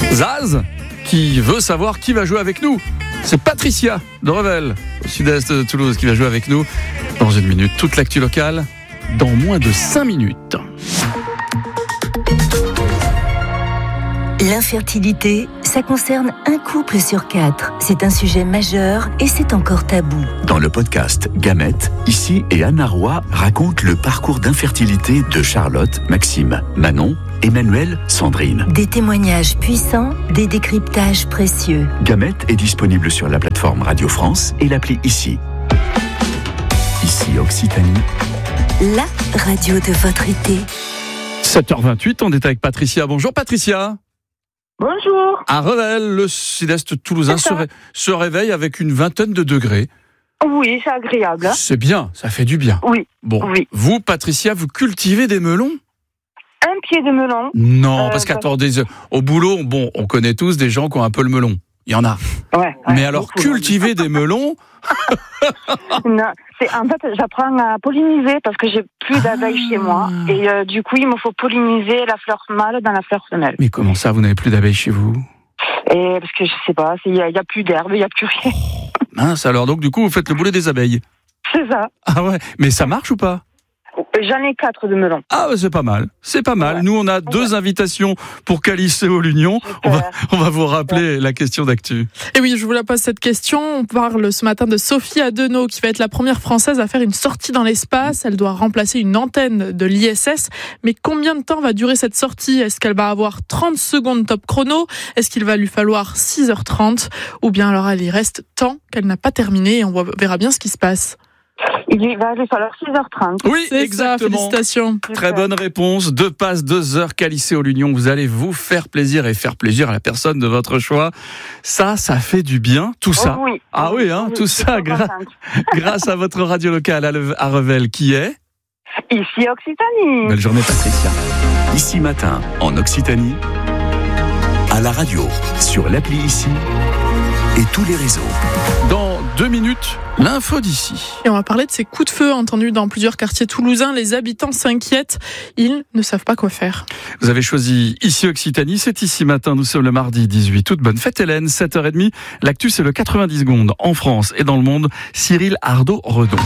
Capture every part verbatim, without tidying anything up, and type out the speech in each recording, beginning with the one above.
Zaz, qui veut savoir qui va jouer avec nous. C'est Patricia de Revel, au sud-est de Toulouse, qui va jouer avec nous dans une minute. Toute l'actu locale, dans moins de cinq minutes. L'infertilité, ça concerne un couple sur quatre. C'est un sujet majeur et c'est encore tabou. Dans le podcast Gamètes, Ici et Anna Roy racontent le parcours d'infertilité de Charlotte, Maxime, Manon, Emmanuel, Sandrine. Des témoignages puissants, des décryptages précieux. Gamètes est disponible sur la plateforme Radio France et l'appli Ici. Ici Occitanie. La radio de votre été. sept heures vingt-huit, on est avec Patricia. Bonjour Patricia. Bonjour. À Revel, le sud-est toulousain se, ré- se réveille avec une vingtaine de degrés. Oui, c'est agréable. Hein. C'est bien, ça fait du bien. Oui. Bon, oui. Vous, Patricia, vous cultivez des melons ? Un pied de melon. Non, euh, parce qu'attendez, au boulot, bon, on connaît tous des gens qui ont un peu le melon. Il y en a. Ouais. ouais Mais alors, cultiver des melons... Non, c'est, en fait, j'apprends à polliniser parce que j'ai plus d'abeilles ah. chez moi. Et euh, du coup, il me faut polliniser la fleur mâle dans la fleur femelle. Mais comment ça, vous n'avez plus d'abeilles chez vous ? Et parce que je sais pas, il n'y a, a plus d'herbe, il n'y a plus rien. Oh, mince, alors donc du coup, vous faites le boulet des abeilles. C'est ça. Ah ouais, mais ça marche ou pas ? J'en ai quatre de melons. Ah, c'est pas mal, c'est pas mal. Ouais. Nous, on a deux ouais. invitations pour Caliceo l'Union. On va, on va vous rappeler Super. La question d'actu. Et oui, je vous la pose cette question. On parle ce matin de Sophie Adenau, qui va être la première Française à faire une sortie dans l'espace. Elle doit remplacer une antenne de l'I S S. Mais combien de temps va durer cette sortie ? Est-ce qu'elle va avoir trente secondes top chrono ? Est-ce qu'il va lui falloir six heures trente ? Ou bien alors elle y reste tant qu'elle n'a pas terminé et on verra bien ce qui se passe. Il va lui falloir six heures trente. Oui, c'est exactement. Ça, félicitations. Très bonne réponse. Deux passes, deux heures, Caliceo l'Union. Vous allez vous faire plaisir et faire plaisir à la personne de votre choix. Ça, ça fait du bien, tout ça. Oh oui. Ah oui, hein, oui, tout ça gra- grâce à votre radio locale à, Le- à Revel, qui est Ici Occitanie. Belle journée, Patricia. Ici matin, en Occitanie, à la radio, sur l'appli Ici et tous les réseaux. Dans deux minutes, l'info d'ici. Et on va parler de ces coups de feu entendus dans plusieurs quartiers toulousains. Les habitants s'inquiètent. Ils ne savent pas quoi faire. Vous avez choisi Ici Occitanie. C'est ici matin. Nous sommes le mardi dix-huit. Toute bonne fête, Hélène. sept heures trente. L'actu, c'est le quatre-vingt-dix secondes en France et dans le monde. Cyril Ardo-Redon.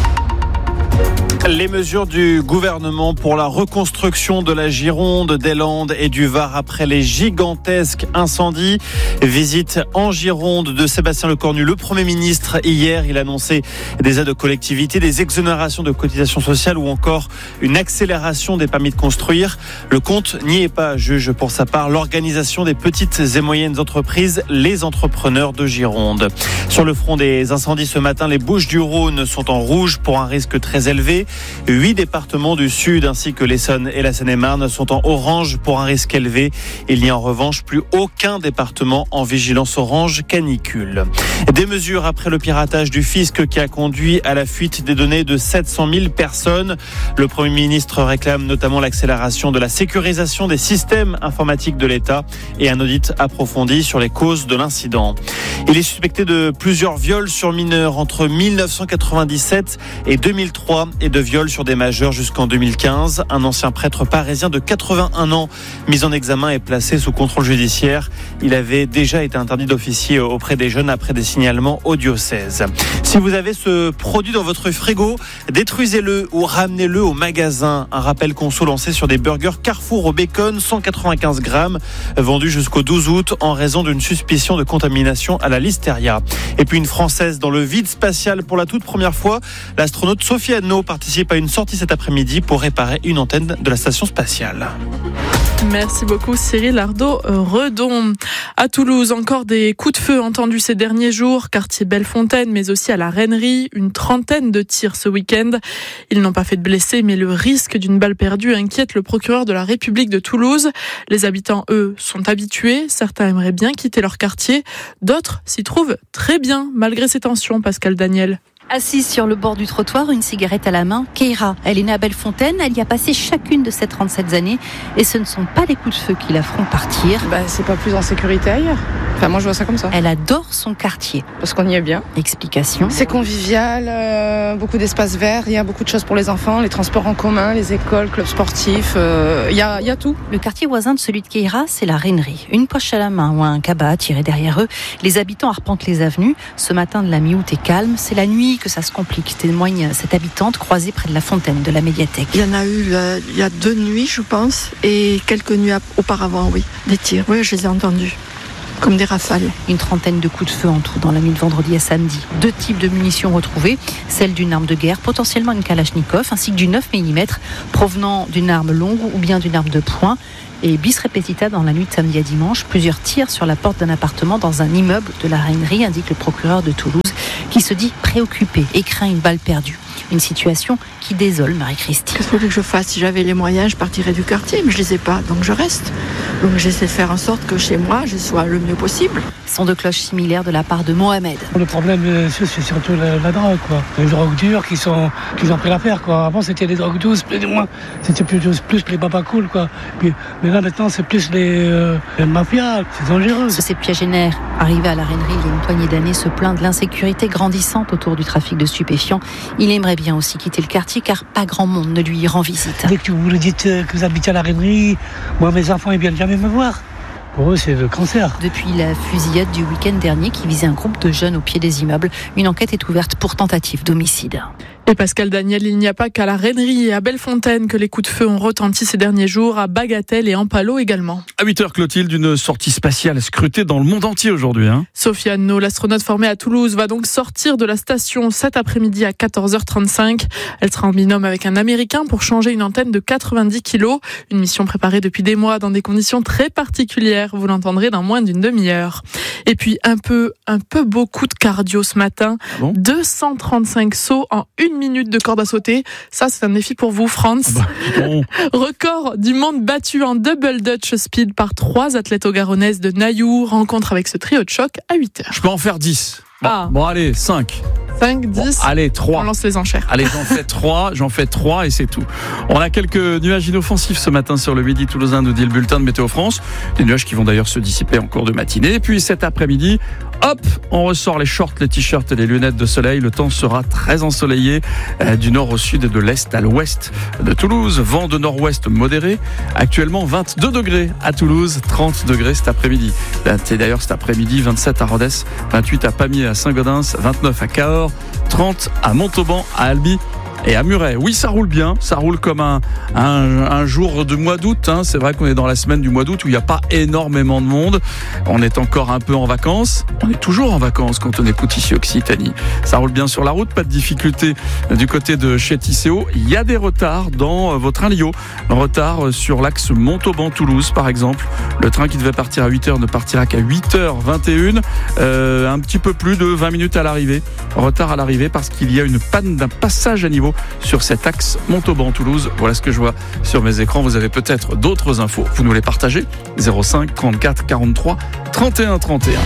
Les mesures du gouvernement pour la reconstruction de la Gironde, des Landes et du Var après les gigantesques incendies. Visite en Gironde de Sébastien Lecornu, le Premier ministre. Hier, il a annoncé des aides aux collectivités, des exonérations de cotisations sociales ou encore une accélération des permis de construire. Le compte n'y est pas, juge pour sa part l'organisation des petites et moyennes entreprises, les entrepreneurs de Gironde. Sur le front des incendies ce matin, les Bouches-du-Rhône sont en rouge pour un risque très élevé. Huit départements du Sud ainsi que l'Essonne et la Seine-et-Marne sont en orange pour un risque élevé. Il n'y a en revanche plus aucun département en vigilance orange canicule. Des mesures après le piratage du fisc qui a conduit à la fuite des données de sept cent mille personnes. Le Premier ministre réclame notamment l'accélération de la sécurisation des systèmes informatiques de l'État et un audit approfondi sur les causes de l'incident. Il est suspecté de plusieurs viols sur mineurs entre mille neuf cent quatre-vingt-dix-sept et deux mille trois et de viols sur des majeurs jusqu'en deux mille quinze. Un ancien prêtre parisien de quatre-vingt-un ans mis en examen et placé sous contrôle judiciaire. Il avait déjà été interdit d'officier auprès des jeunes après des signalements au diocèse. Si vous avez ce produit dans votre frigo, détruisez-le ou ramenez-le au magasin. Un rappel conso lancé sur des burgers Carrefour au bacon, cent quatre-vingt-quinze grammes, vendus jusqu'au douze août en raison d'une suspicion de contamination à la listeria. Et puis une Française dans le vide spatial pour la toute première fois. L'astronaute Sophie Adenau participe à une sortie cet après-midi pour réparer une antenne de la station spatiale. Merci beaucoup Cyril Ardo-Redon. À Toulouse, encore des coups de feu entendus ces derniers jours, quartier Bellefontaine, mais aussi à la Rennerie. Une trentaine de tirs ce week-end. Ils n'ont pas fait de blessés, mais le risque d'une balle perdue inquiète le procureur de la République de Toulouse. Les habitants, eux, sont habitués. Certains aimeraient bien quitter leur quartier. D'autres s'y trouvent très bien, malgré ces tensions, Pascal Daniel. Assise sur le bord du trottoir, une cigarette à la main, Keira. Elle est née à Bellefontaine, elle y a passé chacune de ses trente-sept années et ce ne sont pas les coups de feu qui la feront partir. Bah, c'est pas plus en sécurité ailleurs. Enfin, moi, je vois ça comme ça. Elle adore son quartier. Parce qu'on y est bien. Explication. C'est convivial, euh, beaucoup d'espaces verts, il y a beaucoup de choses pour les enfants, les transports en commun, les écoles, clubs sportifs, il euh, y, a, y a tout. Le quartier voisin de celui de Keira, c'est la Rainerie. Une poche à la main ou un cabas tiré derrière eux, les habitants arpentent les avenues. Ce matin de la mi-août est calme, c'est la nuit que ça se complique, témoigne cette habitante croisée près de la fontaine de la médiathèque. Il y en a eu euh, il y a deux nuits, je pense, et quelques nuits auparavant, oui, des tirs. Oui, je les ai entendus. Comme des rafales. Une trentaine de coups de feu en tout dans la nuit de vendredi à samedi. Deux types de munitions retrouvées, celle d'une arme de guerre, potentiellement une Kalachnikov, ainsi que du neuf millimètres provenant d'une arme longue ou bien d'une arme de poing. Et bis repetita dans la nuit de samedi à dimanche, plusieurs tirs sur la porte d'un appartement dans un immeuble de la Rainerie, indique le procureur de Toulouse, qui se dit préoccupé et craint une balle perdue. Une situation qui désole Marie-Christine. Qu'est-ce qu'il faut que je fasse ? Si j'avais les moyens, je partirais du quartier, mais je les ai pas, donc je reste. Donc j'essaie de faire en sorte que chez moi, je sois le mieux possible. Son de cloches similaires de la part de Mohamed. Le problème, c'est surtout la, la drogue, quoi. Les drogues dures qui, sont, qui ont pris l'affaire, quoi. Avant, c'était les drogues douces, plus ou moins. C'était plus, plus les babas cool, quoi. Puis, mais là, maintenant, c'est plus les, euh, les mafias. C'est dangereux. Ce septuagénaire, arrivé à la Rainerie il y a une poignée d'années, se plaint de l'insécurité grandissante autour du trafic de stupéfiants. Il aimerait bien aussi quitter le quartier, car pas grand monde ne lui rend visite. Dès que vous lui dites que vous habitez à la Rainerie, moi, mes enfants, ils viennent jamais me voir. Pour eux, c'est le cancer. Depuis la fusillade du week-end dernier qui visait un groupe de jeunes au pied des immeubles, une enquête est ouverte pour tentative d'homicide. Et Pascal Daniel, il n'y a pas qu'à la Rainerie et à Bellefontaine que les coups de feu ont retenti ces derniers jours, à Bagatelle et en Palo également. À huit heures, Clotilde, une sortie spatiale scrutée dans le monde entier aujourd'hui. Hein. Sofiane No, l'astronaute formée à Toulouse, va donc sortir de la station cet après-midi à quatorze heures trente-cinq. Elle sera en binôme avec un Américain pour changer une antenne de quatre-vingt-dix kilos. Une mission préparée depuis des mois dans des conditions très particulières. Vous l'entendrez dans moins d'une demi-heure. Et puis un peu, un peu beaucoup de cardio ce matin. Ah bon ? deux cent trente-cinq sauts en une minute de corde à sauter. Ça, c'est un défi pour vous, Franz. Ah bah, bon. Record du monde battu en double Dutch speed par trois athlètes au-garonnaises de Nailloux. Rencontre avec ce trio de choc à huit heures. Je peux en faire dix. Bon, Ah. bon allez, cinq. cinq, dix. Bon, allez, trois. On lance les enchères. Allez, j'en fais trois, j'en fais trois et c'est tout. On a quelques nuages inoffensifs ce matin sur le midi toulousain, nous dit le bulletin de Météo France. Des nuages qui vont d'ailleurs se dissiper en cours de matinée. Et puis cet après-midi, hop, on ressort les shorts, les t-shirts et les lunettes de soleil. Le temps sera très ensoleillé euh, du nord au sud et de l'est à l'ouest de Toulouse. Vent de nord-ouest modéré. Actuellement vingt-deux degrés à Toulouse, trente degrés cet après-midi. C'est d'ailleurs cet après-midi, vingt-sept à Rodez, vingt-huit à Pamiers, à Saint-Gaudens, vingt-neuf à Cahors, trente à Montauban, à Albi et à Muret. Oui, ça roule bien, ça roule comme un, un, un jour de mois d'août. Hein. C'est vrai qu'on est dans la semaine du mois d'août où il n'y a pas énormément de monde. On est encore un peu en vacances. On est toujours en vacances quand on écoute ici Occitanie. Ça roule bien sur la route, pas de difficulté du côté de chez Tisséo. Il y a des retards dans vos trains Lio. Un retard sur l'axe Montauban-Toulouse, par exemple. Le train qui devait partir à huit heures ne partira qu'à huit heures vingt et une. Euh, un petit peu plus de vingt minutes à l'arrivée. Retard à l'arrivée parce qu'il y a une panne d'un passage à niveau sur cet axe Montauban-Toulouse. Voilà ce que je vois sur mes écrans. Vous avez peut-être d'autres infos. Vous nous les partagez. zéro cinq trente-quatre quarante-trois trente et un trente et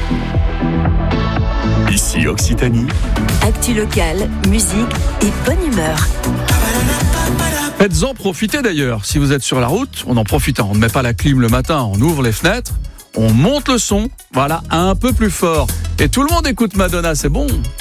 un. Ici Occitanie. Actu locale, musique et bonne humeur. Faites-en profiter d'ailleurs. Si vous êtes sur la route, on en profite. On ne met pas la clim le matin, on ouvre les fenêtres, on monte le son, voilà, un peu plus fort. Et tout le monde écoute Madonna, c'est bon.